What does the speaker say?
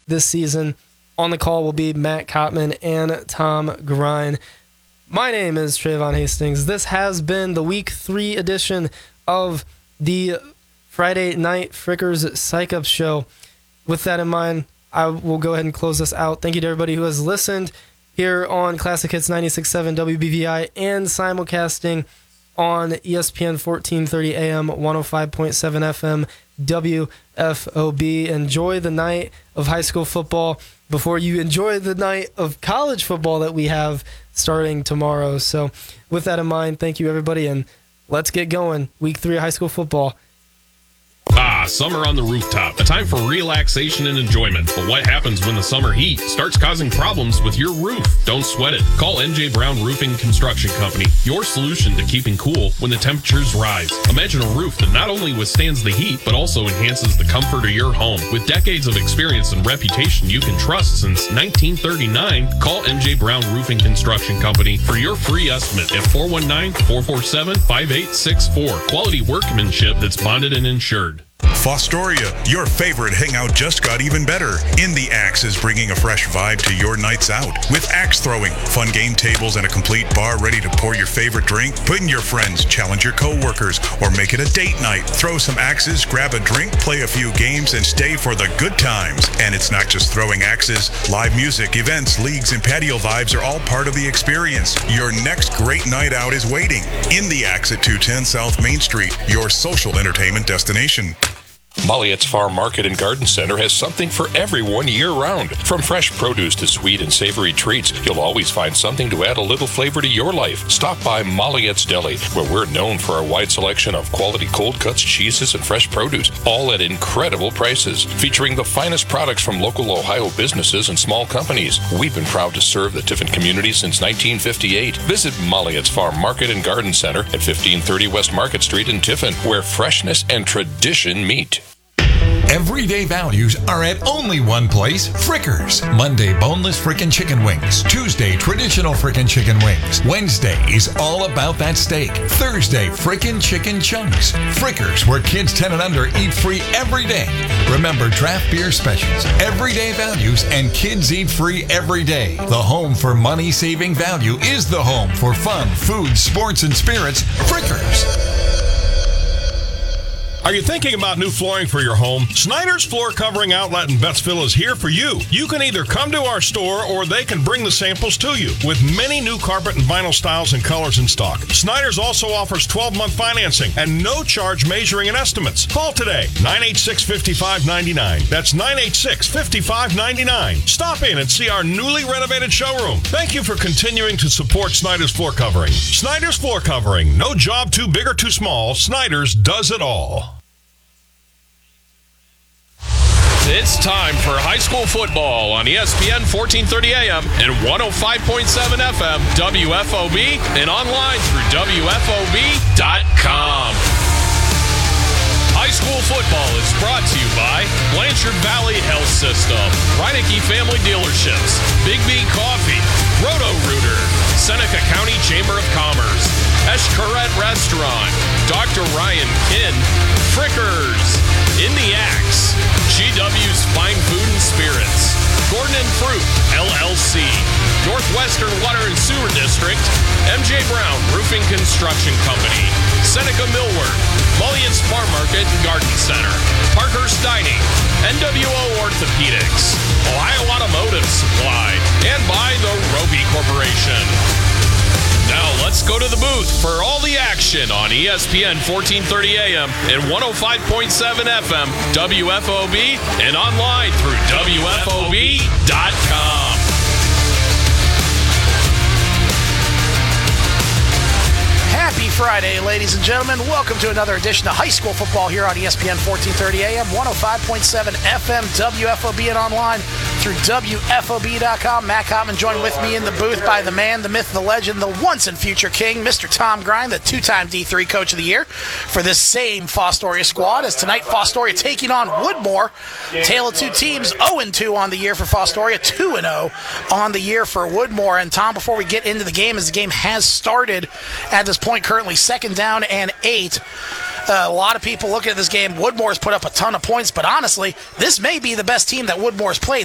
this season. On the call will be Matt Kottman and Tom Grine. My name is Trayvon Hastings. This has been the Week 3 edition of the Friday Night Frickers Psych Up Show. With that in mind, I will go ahead and close this out. Thank you to everybody who has listened here on Classic Hits 96.7 WBVI and simulcasting on ESPN 1430 AM, 105.7 FM, WFOB. Enjoy the night of high school football before you enjoy the night of college football that we have starting tomorrow. So with that in mind, thank you everybody, and let's get going. Week 3 of high school football. Summer on the rooftop, a time for relaxation and enjoyment. But what happens when the summer heat starts causing problems with your roof? Don't sweat it. Call NJ Brown Roofing Construction Company, your solution to keeping cool when the temperatures rise. Imagine a roof that not only withstands the heat, but also enhances the comfort of your home. With decades of experience and reputation you can trust since 1939, call NJ Brown Roofing Construction Company for your free estimate at 419-447-5864. Quality workmanship that's bonded and insured. Fostoria, your favorite hangout just got even better. In the Axe is bringing a fresh vibe to your nights out. With axe throwing, fun game tables, and a complete bar ready to pour your favorite drink, bring your friends, challenge your co-workers, or make it a date night. Throw some axes, grab a drink, play a few games, and stay for the good times. And it's not just throwing axes. Live music, events, leagues, and patio vibes are all part of the experience. Your next great night out is waiting. In the Axe at 210 South Main Street, your social entertainment destination. Molliette's Farm Market and Garden Center has something for everyone year-round. From fresh produce to sweet and savory treats, you'll always find something to add a little flavor to your life. Stop by Molliette's Deli, where we're known for our wide selection of quality cold cuts, cheeses, and fresh produce, all at incredible prices. Featuring the finest products from local Ohio businesses and small companies. We've been proud to serve the Tiffin community since 1958. Visit Molliette's Farm Market and Garden Center at 1530 West Market Street in Tiffin, where freshness and tradition meet. Everyday values are at only one place, Frickers. Monday, boneless frickin' chicken wings. Tuesday, traditional frickin' chicken wings. Wednesday is all about that steak. Thursday, frickin' chicken chunks. Frickers, where kids 10 and under eat free every day. Remember draft beer specials, everyday values, and kids eat free every day. The home for money-saving value is the home for fun, food, sports, and spirits, Frickers. Are you thinking about new flooring for your home? Snyder's Floor Covering Outlet in Bettsville is here for you. You can either come to our store or they can bring the samples to you with many new carpet and vinyl styles and colors in stock. Snyder's also offers 12-month financing and no charge measuring and estimates. Call today, 986-5599. That's 986-5599. Stop in and see our newly renovated showroom. Thank you for continuing to support Snyder's Floor Covering. Snyder's Floor Covering. No job too big or too small. Snyder's does it all. It's time for high school football on ESPN 1430 AM and 105.7 FM WFOB and online through WFOB.com. High school football is brought to you by Blanchard Valley Health System, Reineke Family Dealerships, Big B Coffee, Roto-Rooter, Seneca County Chamber of Commerce, Eshkaret Restaurant, Dr. Ryan Kinn, Frickers, In the Axe, GW's Fine Food and Spirits, Gordon and Fruit, LLC, Northwestern Water and Sewer District, MJ Brown Roofing Construction Company, Seneca Millwork, Molliette's Farm Market and Garden Center, Parkhurst Dining, NWO Orthopedics, Ohio Automotive Supply, and by the Roby Corporation. Now let's go to the booth for all the action on ESPN 1430 AM and 105.7 FM WFOB and online through WFOB.com. Happy Friday, ladies and gentlemen. Welcome to another edition of High School Football here on ESPN 1430 AM, 105.7 FM, WFOB, and online through WFOB.com. Matt Kottman joined with me in the booth by the man, the myth, the legend, the once and future king, Mr. Tom Grine, the two-time D3 Coach of the Year for this same Fostoria squad. As tonight, Fostoria taking on Woodmore. Tale of two teams, 0-2 on the year for Fostoria, 2-0 on the year for Woodmore. And Tom, before we get into the game, as the game has started at this point, currently 2nd down and 8. A lot of people looking at this game. Woodmore's put up a ton of points, but honestly, this may be the best team that Woodmore's played